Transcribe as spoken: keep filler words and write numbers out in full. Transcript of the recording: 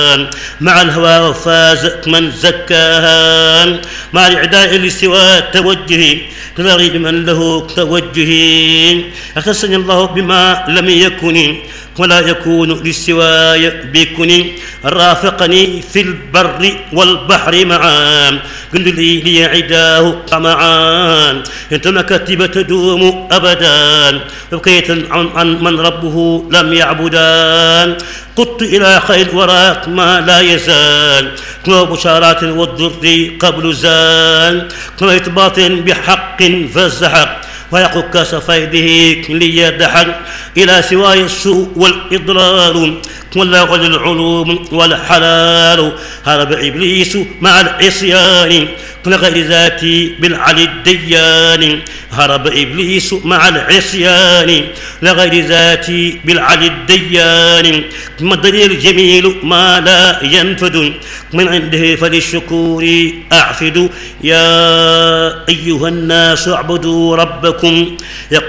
مع الهوى وفاز من زكاها مع الإعداء لسوى التوجه كغير من له توجه أخصني الله بما لم يكن ولا يكون للسواي بكن رافقني في البر والبحر معا قل لي لي عداه طمعا انت مكاتب تدوم ابدا بقيت عن من ربه لم يعبدان قدت الى خير وراك ما لا يزال كما بشارات والضر قبل زال كما إثبات بحق فالزحق ويقك سفيده ليدحل إلى سواي السوء والإضلال ولا العلوم والحلال هرب إبليس مع العصيان لغير ذاتي بالعلي الديان هرب إبليس مع العصيان لغير ذاتي بالعلي الديان ما الدليل الجميل ما لا ينفد من عنده فللشكور أعفد يا أيها الناس اعبدوا ربكم يقول